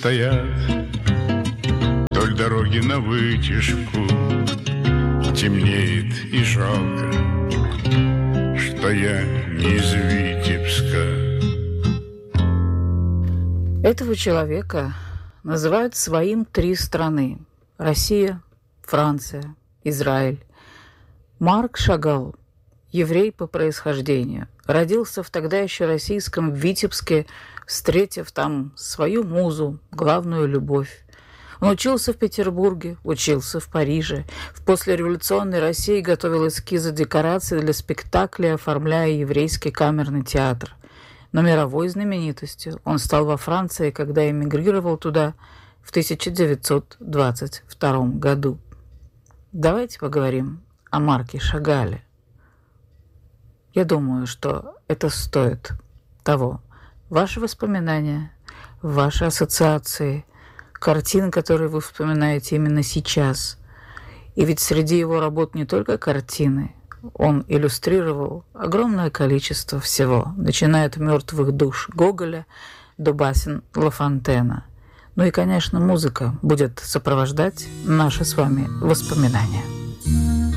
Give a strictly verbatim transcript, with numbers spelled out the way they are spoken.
стоят вдоль дороги на вытяжку. Темнеет и жалко, что я не из Витебска. Этого человека называют своим три страны: Россия, Франция, Израиль. Марк Шагал, еврей по происхождению, родился в тогда еще российском Витебске, встретив там свою музу, главную любовь. Он учился в Петербурге, учился в Париже. В послереволюционной России готовил эскизы декораций для спектаклей, оформляя еврейский камерный театр. Но мировой знаменитостью он стал во Франции, когда эмигрировал туда в тысяча девятьсот двадцать втором году. Давайте поговорим о Марке Шагале. Я думаю, что это стоит того. Ваши воспоминания, ваши ассоциации, картины, которые вы вспоминаете именно сейчас. И ведь среди его работ не только картины. Он иллюстрировал огромное количество всего, начиная от «Мертвых душ» Гоголя до басен Ла Фонтена. Ну и, конечно, музыка будет сопровождать наши с вами воспоминания.